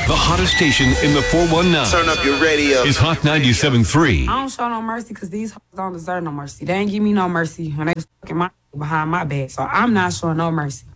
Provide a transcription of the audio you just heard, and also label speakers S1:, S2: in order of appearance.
S1: The hottest station in the 419.
S2: Turn up your radio.
S1: Is Hot 97.3.
S3: I don't show no mercy because these hoes don't deserve no mercy. They ain't give me no mercy when they fucking my behind my back. So I'm not showing no mercy.